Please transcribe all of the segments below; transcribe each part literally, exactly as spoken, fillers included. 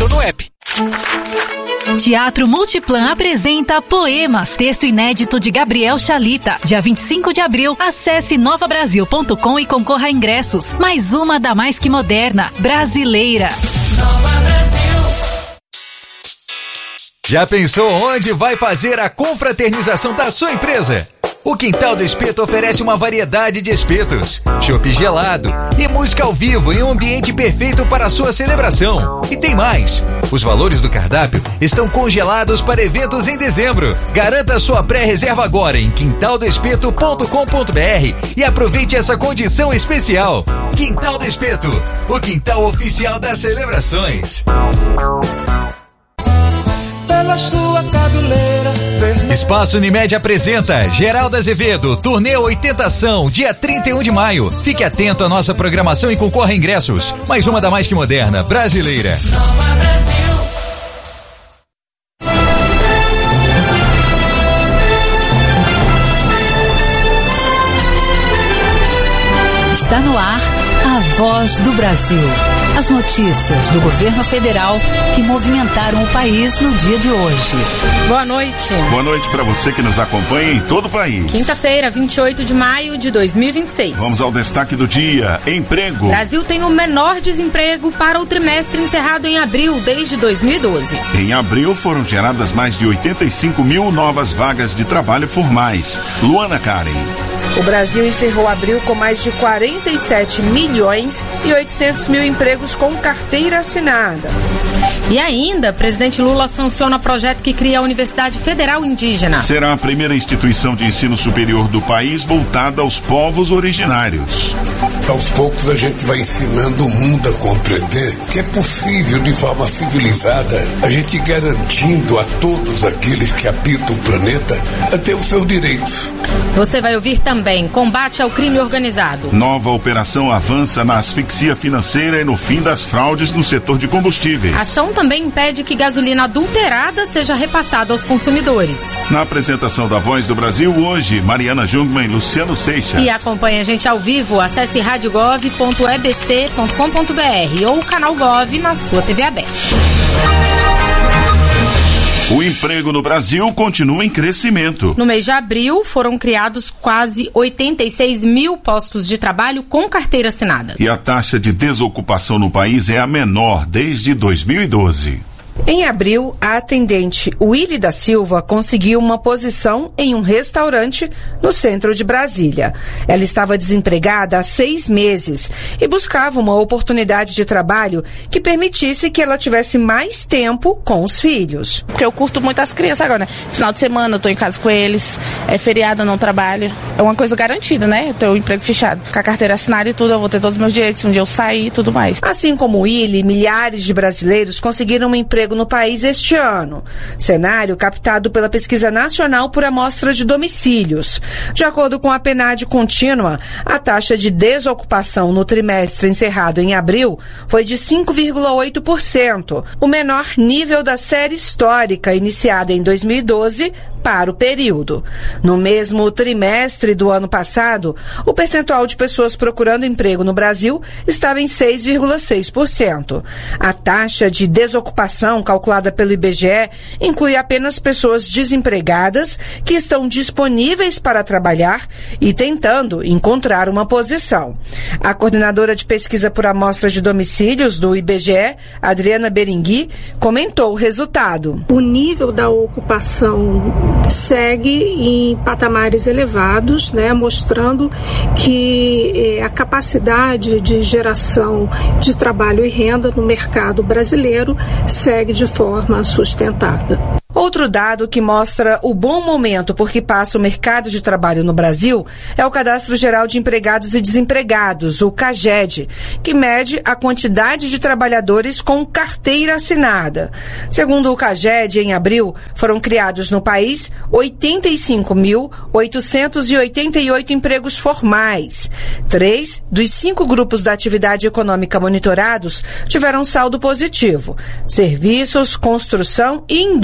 ou no app. Teatro Multiplan apresenta Poemas, texto inédito de Gabriel Chalita. Dia vinte e cinco de abril, acesse nova brasil ponto com e concorra a ingressos. Mais uma da mais que moderna, brasileira. Nova Brasil. Já pensou onde vai fazer a confraternização da sua empresa? O Quintal do Espeto oferece uma variedade de espetos, chopp gelado e música ao vivo em um ambiente perfeito para a sua celebração. E tem mais! Os valores do cardápio estão congelados para eventos em dezembro. Garanta sua pré-reserva agora em quintal do espeto ponto com ponto b r e aproveite essa condição especial. Quintal do Espeto, o quintal oficial das celebrações. Pela sua cabeleira vermelha. Espaço Unimed apresenta Geraldo Azevedo, turnê oitentação, dia trinta e um de maio. Fique atento à nossa programação e concorra a ingressos. Mais uma da mais que moderna, brasileira. Nova Brasil. Está no ar a Voz do Brasil. As notícias do governo federal que movimentaram o país no dia de hoje. Boa noite. Boa noite para você que nos acompanha em todo o país. Quinta-feira, vinte e oito de maio de dois mil e vinte e seis. Vamos ao destaque do dia. Emprego. Brasil tem o menor desemprego para o trimestre encerrado em abril desde dois mil e doze. Em abril foram geradas mais de oitenta e cinco mil novas vagas de trabalho formais. Luana Karen. O Brasil encerrou abril com mais de quarenta e sete milhões e oitocentos mil empregos com carteira assinada. E ainda, presidente Lula sanciona projeto que cria a Universidade Federal Indígena. Será a primeira instituição de ensino superior do país voltada aos povos originários. Aos poucos a gente vai ensinando o mundo a compreender que é possível, de forma civilizada, a gente garantindo a todos aqueles que habitam o planeta a ter os seus direitos. Você vai ouvir também combate ao crime organizado. Nova operação avança na asfixia financeira e no fim das fraudes no setor de combustíveis. A ação também impede que gasolina adulterada seja repassada aos consumidores. Na apresentação da Voz do Brasil, hoje, Mariana Jungmann e Luciano Seixas. E acompanhe a gente ao vivo, acesse rádio gov ponto e b c ponto com ponto b r ou o canal Gov na sua T V aberta. O emprego no Brasil continua em crescimento. No mês de abril, foram criados quase oitenta e seis mil postos de trabalho com carteira assinada. E a taxa de desocupação no país é a menor desde dois mil e doze. Em abril, a atendente Willy da Silva conseguiu uma posição em um restaurante no centro de Brasília. Ela estava desempregada há seis meses e buscava uma oportunidade de trabalho que permitisse que ela tivesse mais tempo com os filhos. Porque eu curto muito as crianças agora, né? Final de semana eu tô em casa com eles, é feriado, eu não trabalho. É uma coisa garantida, né? Ter o emprego fechado. Com a carteira assinada e tudo, eu vou ter todos os meus direitos, um dia eu sair e tudo mais. Assim como Willy, milhares de brasileiros conseguiram um emprego no país este ano. Cenário captado pela Pesquisa Nacional por Amostra de Domicílios. De acordo com a PNAD contínua, a taxa de desocupação no trimestre encerrado em abril foi de cinco vírgula oito por cento, o menor nível da série histórica iniciada em dois mil e doze para o período. No mesmo trimestre do ano passado, o percentual de pessoas procurando emprego no Brasil estava em seis vírgula seis por cento. A taxa de desocupação calculada pelo I B G E inclui apenas pessoas desempregadas que estão disponíveis para trabalhar e tentando encontrar uma posição. A coordenadora de pesquisa por amostra de domicílios do I B G E, Adriana Berengui, comentou o resultado. O nível da ocupação segue em patamares elevados, né, mostrando que eh, a capacidade de geração de trabalho e renda no mercado brasileiro segue de forma sustentada. Outro dado que mostra o bom momento por que passa o mercado de trabalho no Brasil é o Cadastro Geral de Empregados e Desempregados, o CAGED, que mede a quantidade de trabalhadores com carteira assinada. Segundo o CAGED, em abril, foram criados no país oitenta e cinco mil oitocentos e oitenta e oito empregos formais. Três dos cinco grupos da atividade econômica monitorados tiveram saldo positivo: serviços, construção e indústria.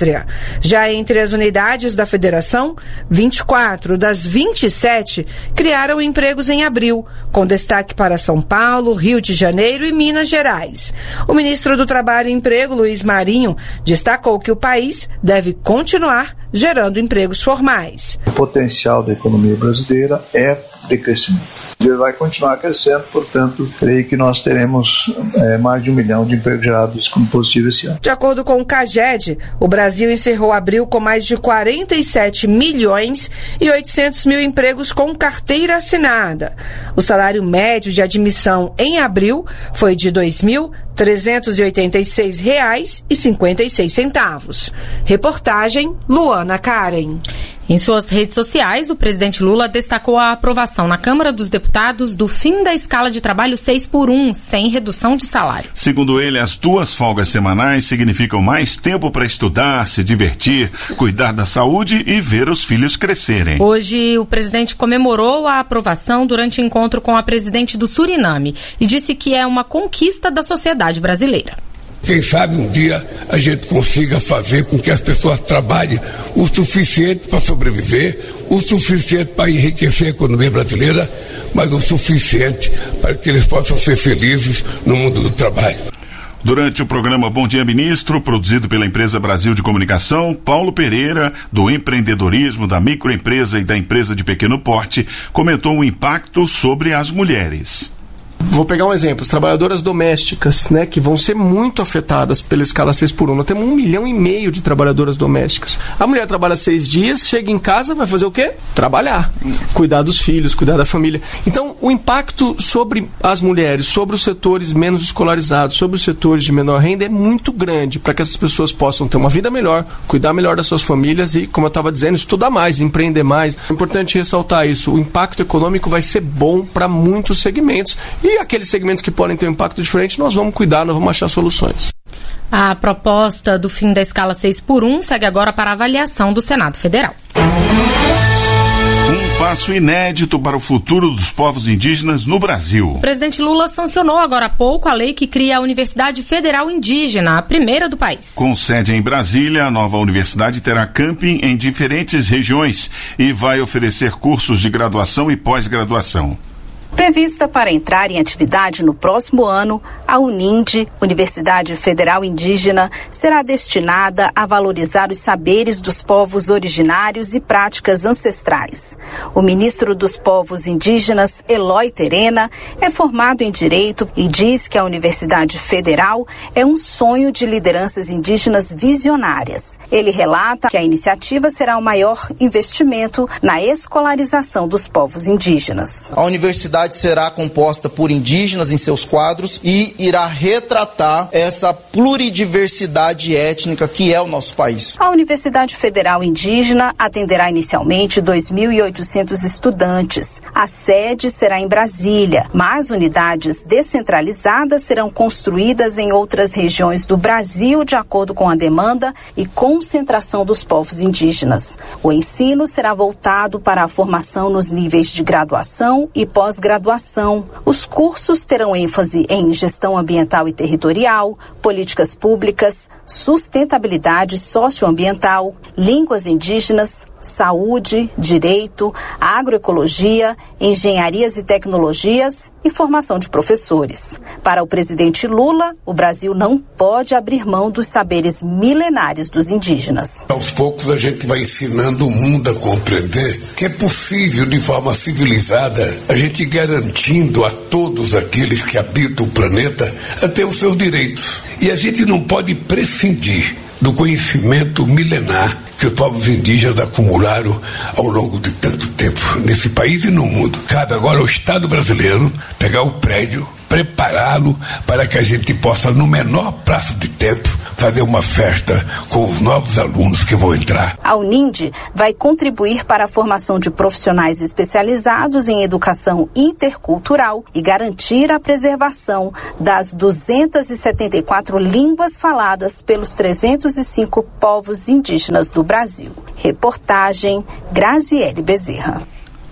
indústria. Já entre as unidades da federação, vinte e quatro das vinte e sete criaram empregos em abril, com destaque para São Paulo, Rio de Janeiro e Minas Gerais. O ministro do Trabalho e Emprego, Luiz Marinho, destacou que o país deve continuar gerando empregos formais. O potencial da economia brasileira é de crescimento. Ele vai continuar crescendo, portanto, creio que nós teremos é, mais de um milhão de empregos gerados como possível esse ano. De acordo com o CAGED, o Brasil encerrou abril com mais de quarenta e sete milhões e oitocentos mil empregos com carteira assinada. O salário médio de admissão em abril foi de dois mil trezentos e oitenta e seis reais e cinquenta e seis centavos. Reportagem Luana Karen. Em suas redes sociais, o presidente Lula destacou a aprovação na Câmara dos Deputados do fim da escala de trabalho seis por um, sem redução de salário. Segundo ele, as duas folgas semanais significam mais tempo para estudar, se divertir, cuidar da saúde e ver os filhos crescerem. Hoje, o presidente comemorou a aprovação durante encontro com a presidente do Suriname e disse que é uma conquista da sociedade brasileira. Quem sabe um dia a gente consiga fazer com que as pessoas trabalhem o suficiente para sobreviver, o suficiente para enriquecer a economia brasileira, mas o suficiente para que eles possam ser felizes no mundo do trabalho. Durante o programa Bom Dia Ministro, produzido pela empresa Brasil de Comunicação, Paulo Pereira, do empreendedorismo, da microempresa e da empresa de pequeno porte, comentou o impacto sobre as mulheres. Vou pegar um exemplo, as trabalhadoras domésticas, né, que vão ser muito afetadas pela escala seis por um. Nós temos um milhão e meio de trabalhadoras domésticas. A mulher trabalha seis dias, chega em casa, vai fazer o quê? Trabalhar. Cuidar dos filhos, cuidar da família. Então, o impacto sobre as mulheres, sobre os setores menos escolarizados, sobre os setores de menor renda é muito grande para que essas pessoas possam ter uma vida melhor, cuidar melhor das suas famílias e, como eu estava dizendo, estudar mais, empreender mais. É importante ressaltar isso. O impacto econômico vai ser bom para muitos segmentos. E aqueles segmentos que podem ter um impacto diferente, nós vamos cuidar, nós vamos achar soluções. A proposta do fim da escala seis por um segue agora para avaliação do Senado Federal. Um passo inédito para o futuro dos povos indígenas no Brasil. O presidente Lula sancionou agora há pouco a lei que cria a Universidade Federal Indígena, a primeira do país. Com sede em Brasília, a nova universidade terá camping em diferentes regiões e vai oferecer cursos de graduação e pós-graduação. Prevista para entrar em atividade no próximo ano, a UNINDE, Universidade Federal Indígena, será destinada a valorizar os saberes dos povos originários e práticas ancestrais. O ministro dos Povos Indígenas, Eloy Terena, é formado em Direito e diz que a Universidade Federal é um sonho de lideranças indígenas visionárias. Ele relata que a iniciativa será o maior investimento na escolarização dos povos indígenas. A universidade será composta por indígenas em seus quadros e irá retratar essa pluridiversidade étnica que é o nosso país. A Universidade Federal Indígena atenderá inicialmente dois mil e oitocentos estudantes. A sede será em Brasília, mas unidades descentralizadas serão construídas em outras regiões do Brasil de acordo com a demanda e concentração dos povos indígenas. O ensino será voltado para a formação nos níveis de graduação e pós-graduação. Graduação. Os cursos terão ênfase em gestão ambiental e territorial, políticas públicas, sustentabilidade socioambiental, línguas indígenas, saúde, direito, agroecologia, engenharias e tecnologias e formação de professores. Para o presidente Lula, o Brasil não pode abrir mão dos saberes milenares dos indígenas. Aos poucos a gente vai ensinando o mundo a compreender que é possível, de forma civilizada, a gente garantindo a todos aqueles que habitam o planeta a ter os seus direitos. E a gente não pode prescindir do conhecimento milenar que os povos indígenas acumularam ao longo de tanto tempo nesse país e no mundo. Cabe agora ao Estado brasileiro pegar o prédio, prepará-lo para que a gente possa, no menor prazo de tempo, fazer uma festa com os novos alunos que vão entrar. A UNINDE vai contribuir para a formação de profissionais especializados em educação intercultural e garantir a preservação das duzentas e setenta e quatro línguas faladas pelos trezentos e cinco povos indígenas do Brasil. Reportagem Graziele Bezerra.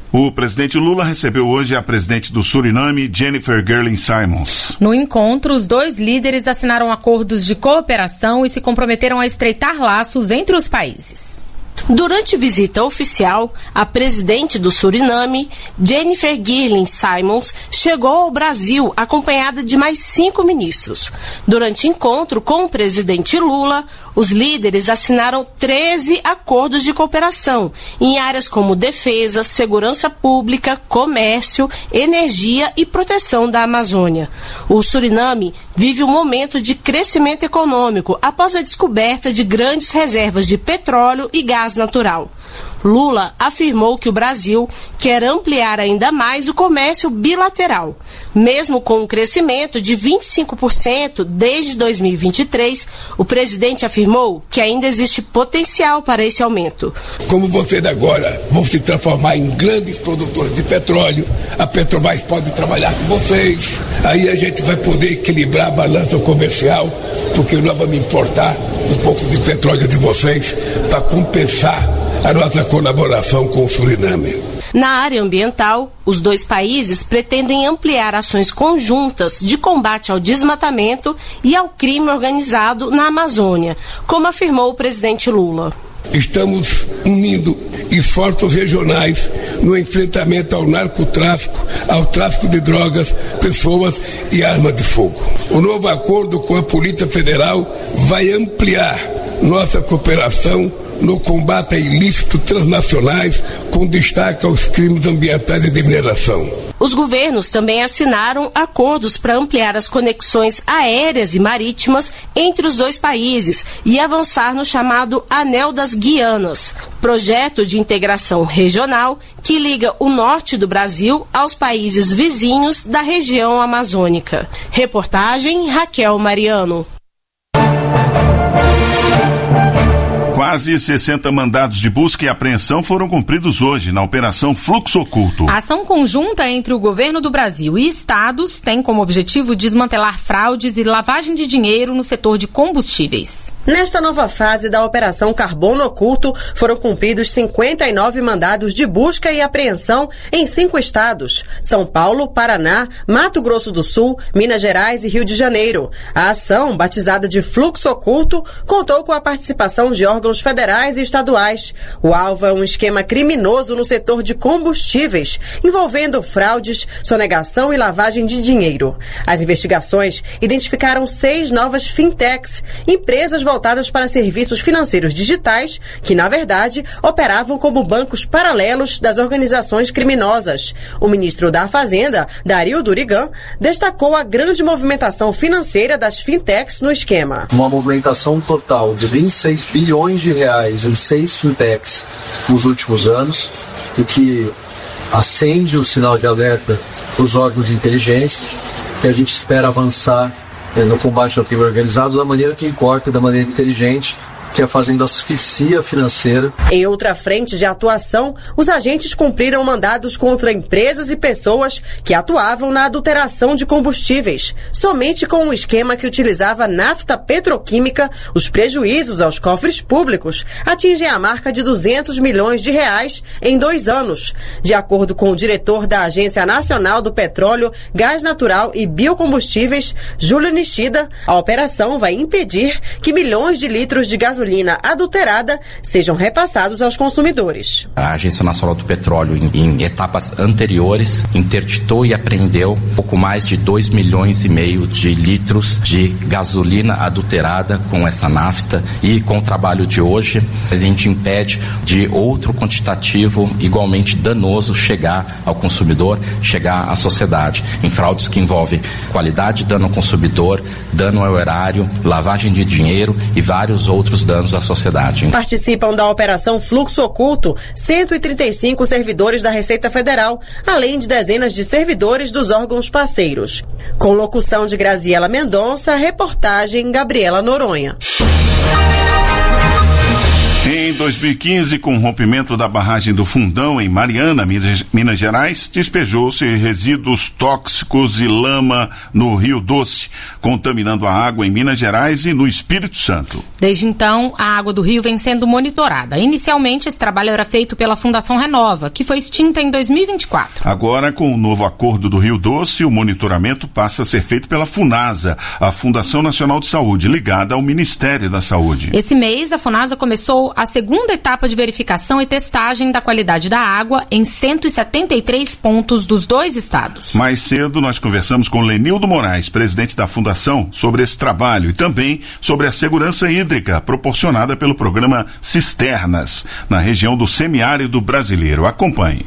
O presidente Lula recebeu hoje a presidente do Suriname, Jennifer Gerling Simons. No encontro, os dois líderes assinaram acordos de cooperação e se comprometeram a estreitar laços entre os países. Durante visita oficial, a presidente do Suriname, Jennifer Gerling Simons, chegou ao Brasil acompanhada de mais cinco ministros. Durante encontro com o presidente Lula, os líderes assinaram treze acordos de cooperação em áreas como defesa, segurança pública, comércio, energia e proteção da Amazônia. O Suriname vive um momento de crescimento econômico após a descoberta de grandes reservas de petróleo e gás natural. Lula afirmou que o Brasil quer ampliar ainda mais o comércio bilateral. Mesmo com um crescimento de vinte e cinco por cento desde dois mil e vinte e três, o presidente afirmou que ainda existe potencial para esse aumento. Como vocês agora vão se transformar em grandes produtores de petróleo, a Petrobras pode trabalhar com vocês. Aí a gente vai poder equilibrar a balança comercial, porque nós vamos importar um pouco de petróleo de vocês para compensar a nossa colaboração com o Suriname. Na área ambiental, os dois países pretendem ampliar ações conjuntas de combate ao desmatamento e ao crime organizado na Amazônia, como afirmou o presidente Lula. Estamos unindo esforços regionais no enfrentamento ao narcotráfico, ao tráfico de drogas, pessoas e armas de fogo. O novo acordo com a Polícia Federal vai ampliar nossa cooperação no combate a ilícitos transnacionais, com destaque aos crimes ambientais e de mineração. Os governos também assinaram acordos para ampliar as conexões aéreas e marítimas entre os dois países e avançar no chamado Anel das Guianas, projeto de integração regional que liga o norte do Brasil aos países vizinhos da região amazônica. Reportagem Raquel Mariano. Quase sessenta mandados de busca e apreensão foram cumpridos hoje na Operação Fluxo Oculto. A ação conjunta entre o governo do Brasil e estados tem como objetivo desmantelar fraudes e lavagem de dinheiro no setor de combustíveis. Nesta nova fase da Operação Carbono Oculto, foram cumpridos cinquenta e nove mandados de busca e apreensão em cinco estados: São Paulo, Paraná, Mato Grosso do Sul, Minas Gerais e Rio de Janeiro. A ação, batizada de Fluxo Oculto, contou com a participação de órgãos federais e estaduais. O alvo é um esquema criminoso no setor de combustíveis, envolvendo fraudes, sonegação e lavagem de dinheiro. As investigações identificaram seis novas fintechs, empresas voltadas para serviços financeiros digitais, que, na verdade, operavam como bancos paralelos das organizações criminosas. O ministro da Fazenda, Dario Durigan, destacou a grande movimentação financeira das fintechs no esquema. Uma movimentação total de vinte e seis bilhões de reais em seis fintechs nos últimos anos, o que acende o sinal de alerta para os órgãos de inteligência, que a gente espera avançar no combate ao crime organizado da maneira que importa, da maneira inteligente, que é fazendo asfixia financeira. Em outra frente de atuação, os agentes cumpriram mandados contra empresas e pessoas que atuavam na adulteração de combustíveis. Somente com um esquema que utilizava nafta petroquímica, os prejuízos aos cofres públicos atingem a marca de duzentos milhões de reais em dois anos. De acordo com o diretor da Agência Nacional do Petróleo, Gás Natural e Biocombustíveis, Júlio Nishida, a operação vai impedir que milhões de litros de gasolina gasolina adulterada sejam repassados aos consumidores. A Agência Nacional do Petróleo, em, em etapas anteriores, interditou e apreendeu pouco mais de dois milhões e meio de litros de gasolina adulterada com essa nafta, e com o trabalho de hoje a gente impede de outro quantitativo igualmente danoso chegar ao consumidor, chegar à sociedade, em fraudes que envolvem qualidade, dano ao consumidor, dano ao erário, lavagem de dinheiro e vários outros danos à sociedade. Participam da Operação Fluxo Oculto cento e trinta e cinco servidores da Receita Federal, além de dezenas de servidores dos órgãos parceiros. Com locução de Graziela Mendonça, reportagem Gabriela Noronha. Em dois mil e quinze, com o rompimento da barragem do Fundão, em Mariana, Minas Gerais, despejou-se resíduos tóxicos e lama no Rio Doce, contaminando a água em Minas Gerais e no Espírito Santo. Desde então, a água do rio vem sendo monitorada. Inicialmente, esse trabalho era feito pela Fundação Renova, que foi extinta em dois mil e vinte e quatro. Agora, com o novo acordo do Rio Doce, o monitoramento passa a ser feito pela FUNASA, a Fundação Nacional de Saúde, ligada ao Ministério da Saúde. Esse mês, a FUNASA começou a segunda etapa de verificação e testagem da qualidade da água em cento e setenta e três pontos dos dois estados. Mais cedo, nós conversamos com Lenildo Moraes, presidente da Fundação, sobre esse trabalho e também sobre a segurança hídrica proporcionada pelo programa Cisternas, na região do semiárido brasileiro. Acompanhe.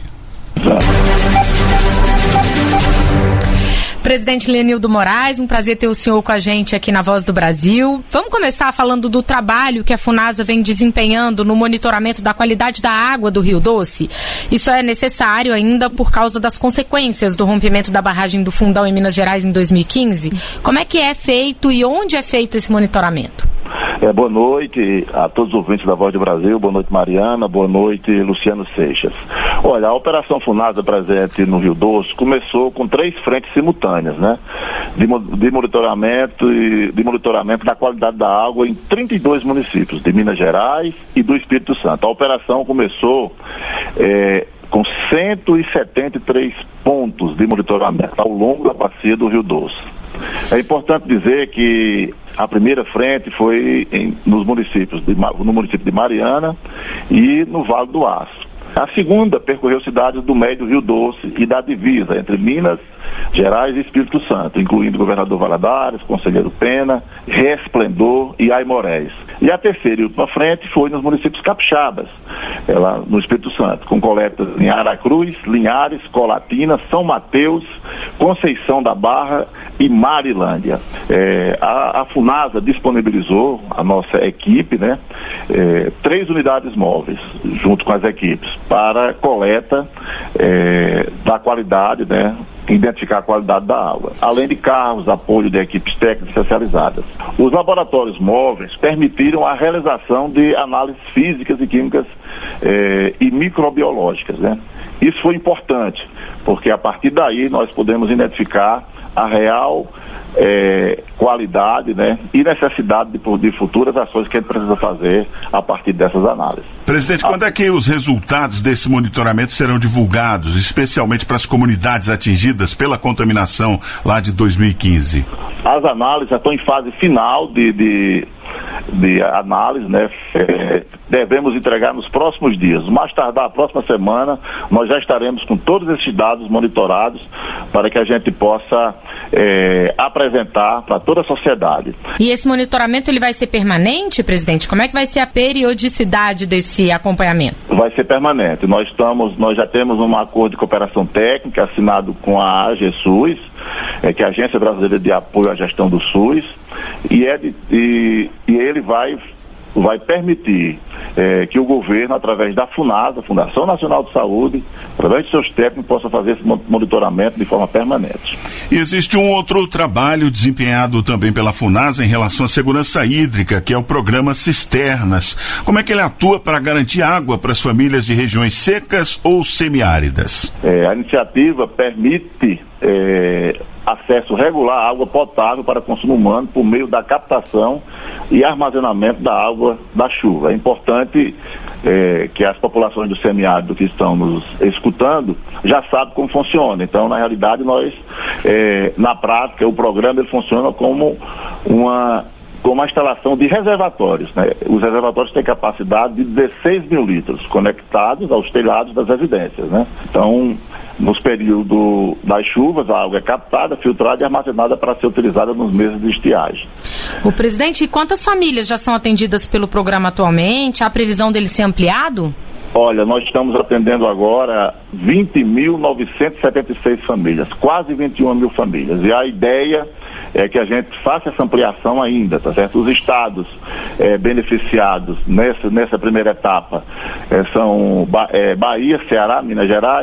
Presidente Lenildo Moraes, um prazer ter o senhor com a gente aqui na Voz do Brasil. Vamos começar falando do trabalho que a FUNASA vem desempenhando no monitoramento da qualidade da água do Rio Doce. Isso é necessário ainda por causa das consequências do rompimento da barragem do Fundão em Minas Gerais em dois mil e quinze. Como é que é feito e onde é feito esse monitoramento? É, boa noite a todos os ouvintes da Voz do Brasil, boa noite Mariana, boa noite Luciano Seixas. Olha, a Operação FUNASA presente no Rio Doce começou com três frentes simultâneas, né? De, de, monitoramento e, de monitoramento da qualidade da água em trinta e dois municípios de Minas Gerais e do Espírito Santo. A operação começou é, com cento e setenta e três pontos de monitoramento ao longo da bacia do Rio Doce. É importante dizer que a primeira frente foi em, nos municípios de, no município de Mariana e no Vale do Aço. A segunda percorreu cidades do meio do Rio Doce e da divisa entre Minas Gerais e Espírito Santo, incluindo Governador Valadares, Conselheiro Pena, Resplendor e Aimorés. E a terceira e última frente foi nos municípios capixabas, ela, no Espírito Santo, com coletas em Aracruz, Linhares, Colatina, São Mateus, Conceição da Barra e Marilândia. É, a, a FUNASA disponibilizou, a nossa equipe, né, é, três unidades móveis, junto com as equipes, para coleta é, da qualidade, né, identificar a qualidade da água, além de carros, apoio de equipes técnicas especializadas. Os laboratórios móveis permitiram a realização de análises físicas e químicas eh, e microbiológicas, né? Isso foi importante, porque a partir daí nós podemos identificar a real é, qualidade, né, e necessidade de, de futuras ações que a gente precisa fazer a partir dessas análises. Presidente, ah. quando é que os resultados desse monitoramento serão divulgados, especialmente para as comunidades atingidas pela contaminação lá de dois mil e quinze? As análises já estão em fase final de, de, de análise, né? É, devemos entregar nos próximos dias. Mais tardar, a próxima semana, nós já estaremos com todos esses dados monitorados para que a gente possa é, apresentar para toda a sociedade. E esse monitoramento ele vai ser permanente, presidente? Como é que vai ser a periodicidade desse acompanhamento? Vai ser permanente. Nós estamos, nós já temos um acordo de cooperação técnica assinado com a AGESUS, é, que é a Agência Brasileira de Apoio à Gestão do SUS, e, é de, e, e ele vai vai permitir é, que o governo, através da FUNASA, Fundação Nacional de Saúde, através de seus técnicos, possa fazer esse monitoramento de forma permanente. E existe um outro trabalho desempenhado também pela FUNASA em relação à segurança hídrica, que é o programa Cisternas. Como é que ele atua para garantir água para as famílias de regiões secas ou semiáridas? É, a iniciativa permite é, acesso regular à água potável para consumo humano por meio da captação e armazenamento da água da chuva. É importante é, que as populações do semiárido que estão nos escutando já sabem como funciona. Então, na realidade, nós, é, na prática, o programa ele funciona como uma com uma instalação de reservatórios, né? Os reservatórios têm capacidade de dezesseis mil litros conectados aos telhados das residências, né? Então, nos períodos das chuvas, a água é captada, filtrada e armazenada para ser utilizada nos meses de estiagem. O presidente, quantas famílias já são atendidas pelo programa atualmente? Há previsão dele ser ampliado? Olha, nós estamos atendendo agora vinte mil novecentas e setenta e seis famílias, quase vinte e uma mil famílias. E a ideia é que a gente faça essa ampliação ainda, tá certo? Os estados é, beneficiados nessa, nessa primeira etapa é, são ba- é, Bahia, Ceará, Minas Gerais,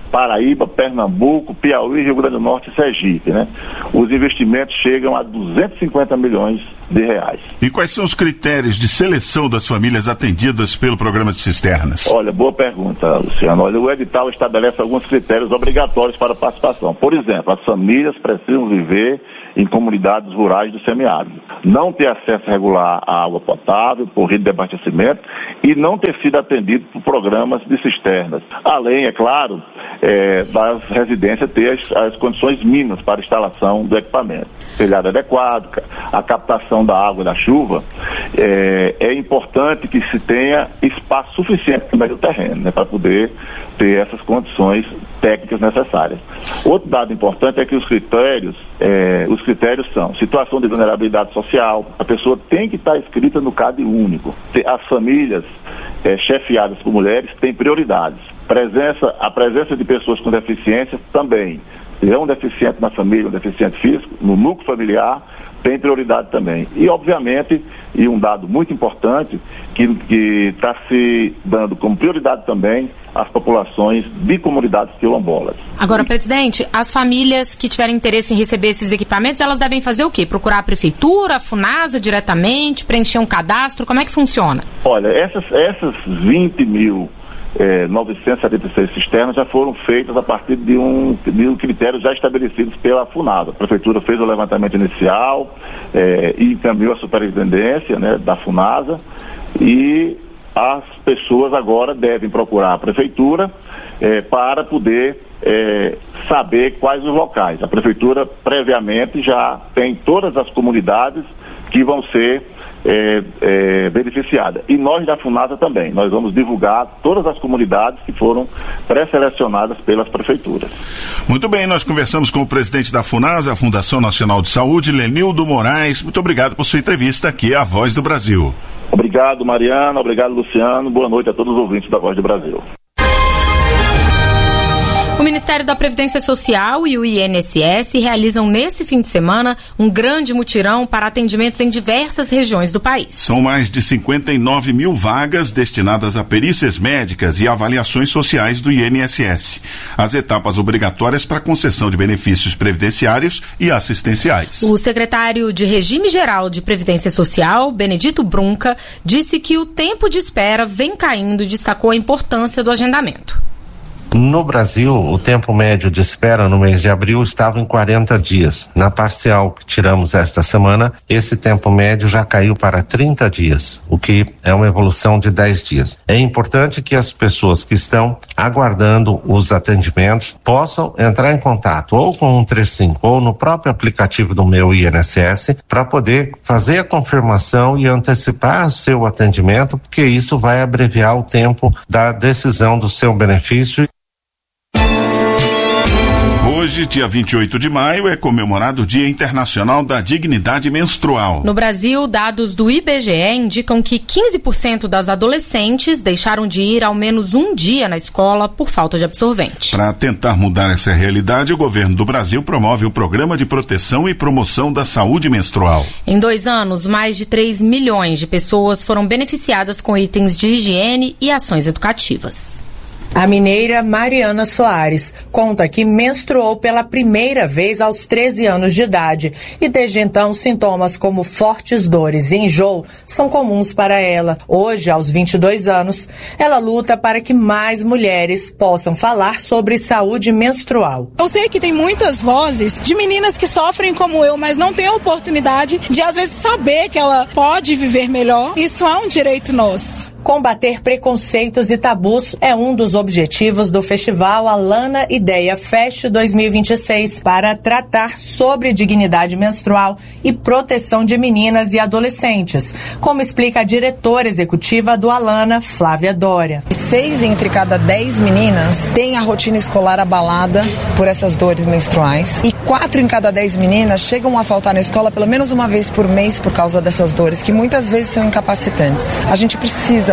Paraíba, Pernambuco, Piauí, Rio Grande do Norte e Sergipe, né? Os investimentos chegam a duzentos e cinquenta milhões de reais. E quais são os critérios de seleção das famílias atendidas pelo programa de cisternas? Olha, boa pergunta, Luciano. Olha, o edital estabelece alguns critérios obrigatórios para a participação. Por exemplo, as famílias precisam viver em comunidades rurais do semiárido, não ter acesso regular à água potável, por rede de abastecimento e não ter sido atendido por programas de cisternas. Além, é claro, é, das residências ter as, as condições mínimas para a instalação do equipamento. Telhado adequado, a captação da água da chuva, é, é importante que se tenha espaço suficiente no meio do terreno, né, para poder ter essas condições técnicas necessárias. Outro dado importante é que os critérios, é, os critérios são situação de vulnerabilidade social, a pessoa tem que estar inscrita no CAD único. As famílias é, chefiadas por mulheres têm prioridades. Presença, a presença de pessoas com deficiência também. Se é um deficiente na família, um deficiente físico, no núcleo familiar, tem prioridade também. E, obviamente, e um dado muito importante, que está se dando como prioridade também as populações de comunidades quilombolas. Agora, presidente, as famílias que tiverem interesse em receber esses equipamentos, elas devem fazer o quê? Procurar a prefeitura, a FUNASA diretamente, preencher um cadastro? Como é que funciona? Olha, essas, essas vinte mil... É, novecentas e setenta e seis cisternas já foram feitas a partir de um, de um critério já estabelecidos pela FUNASA. A prefeitura fez o levantamento inicial é, e encaminhou a superintendência, né, da FUNASA, e as pessoas agora devem procurar a prefeitura é, para poder é, saber quais os locais. A prefeitura previamente já tem todas as comunidades que vão ser É, é, beneficiada. E nós da FUNASA também, nós vamos divulgar todas as comunidades que foram pré-selecionadas pelas prefeituras. Muito bem, nós conversamos com o presidente da FUNASA, a Fundação Nacional de Saúde, Lenildo Moraes. Muito obrigado por sua entrevista aqui à Voz do Brasil. Obrigado, Mariana, obrigado, Luciano, boa noite a todos os ouvintes da Voz do Brasil. O Ministério da Previdência Social e o I N S S realizam nesse fim de semana um grande mutirão para atendimentos em diversas regiões do país. São mais de cinquenta e nove mil vagas destinadas a perícias médicas e avaliações sociais do I N S S. As etapas obrigatórias para concessão de benefícios previdenciários e assistenciais. O secretário de Regime Geral de Previdência Social, Benedito Brunca, disse que o tempo de espera vem caindo e destacou a importância do agendamento. No Brasil, o tempo médio de espera no mês de abril estava em quarenta dias. Na parcial que tiramos esta semana, esse tempo médio já caiu para trinta dias, o que é uma evolução de dez dias. É importante que as pessoas que estão aguardando os atendimentos possam entrar em contato ou com o cento e trinta e cinco ou no próprio aplicativo do Meu I N S S para poder fazer a confirmação e antecipar seu atendimento, porque isso vai abreviar o tempo da decisão do seu benefício. Hoje, dia vinte e oito de maio, é comemorado o Dia Internacional da Dignidade Menstrual. No Brasil, dados do I B G E indicam que quinze por cento das adolescentes deixaram de ir ao menos um dia na escola por falta de absorvente. Para tentar mudar essa realidade, o governo do Brasil promove o Programa de Proteção e Promoção da Saúde Menstrual. Em dois anos, mais de três milhões de pessoas foram beneficiadas com itens de higiene e ações educativas. A mineira Mariana Soares conta que menstruou pela primeira vez aos treze anos de idade e desde então sintomas como fortes dores e enjoo são comuns para ela. Hoje, aos vinte e dois anos, ela luta para que mais mulheres possam falar sobre saúde menstrual. Eu sei que tem muitas vozes de meninas que sofrem como eu, mas não têm a oportunidade de às vezes saber que ela pode viver melhor. Isso é um direito nosso. Combater preconceitos e tabus é um dos objetivos do Festival Alana Ideia Fest dois mil e vinte e seis, para tratar sobre dignidade menstrual e proteção de meninas e adolescentes, como explica a diretora executiva do Alana, Flávia Dória. Seis entre cada dez meninas têm a rotina escolar abalada por essas dores menstruais e quatro em cada dez meninas chegam a faltar na escola pelo menos uma vez por mês por causa dessas dores, que muitas vezes são incapacitantes. A gente precisa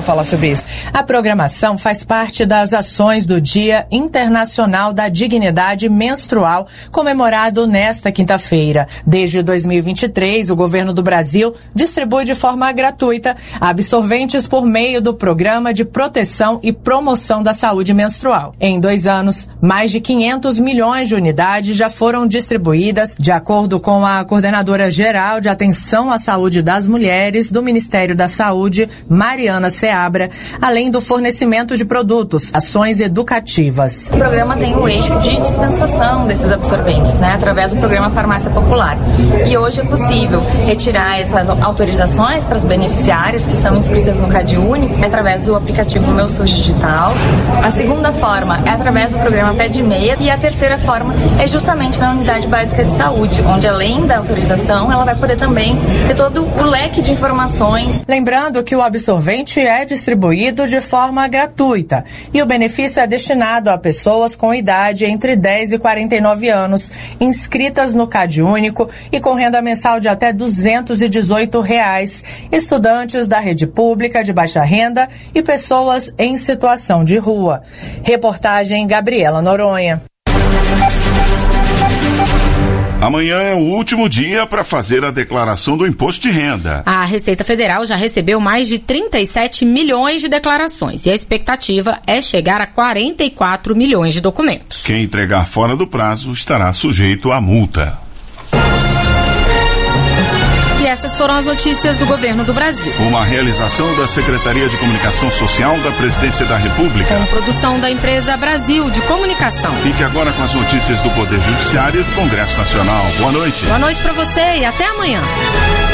falar sobre isso. A programação faz parte das ações do Dia Internacional da Dignidade Menstrual, comemorado nesta quinta-feira. Desde dois mil e vinte e três, o governo do Brasil distribui de forma gratuita absorventes por meio do Programa de Proteção e Promoção da Saúde Menstrual. Em dois anos, mais de quinhentos milhões de unidades já foram distribuídas, de acordo com a coordenadora geral de atenção à saúde das mulheres do Ministério da Saúde, Mariana Seabra, além do fornecimento de produtos, ações educativas. O programa tem o eixo de dispensação desses absorventes, né, através do programa Farmácia Popular. E hoje é possível retirar essas autorizações para os beneficiários que são inscritas no CadÚnico através do aplicativo Meu SUS Digital. A segunda forma é através do programa Pé de Meia e a terceira forma é justamente na Unidade Básica de Saúde, onde além da autorização, ela vai poder também ter todo o leque de informações. Lembrando que o absorvente é distribuído de forma gratuita e o benefício é destinado a pessoas com idade entre dez e quarenta e nove anos, inscritas no CadÚnico e com renda mensal de até duzentos e dezoito reais, estudantes da rede pública de baixa renda e pessoas em situação de rua. Reportagem Gabriela Noronha. Amanhã é o último dia para fazer a declaração do imposto de renda. A Receita Federal já recebeu mais de trinta e sete milhões de declarações e a expectativa é chegar a quarenta e quatro milhões de documentos. Quem entregar fora do prazo estará sujeito à multa. E essas foram as notícias do governo do Brasil. Uma realização da Secretaria de Comunicação Social da Presidência da República. Com produção da empresa Brasil de Comunicação. Fique agora com as notícias do Poder Judiciário e do Congresso Nacional. Boa noite. Boa noite para você e até amanhã.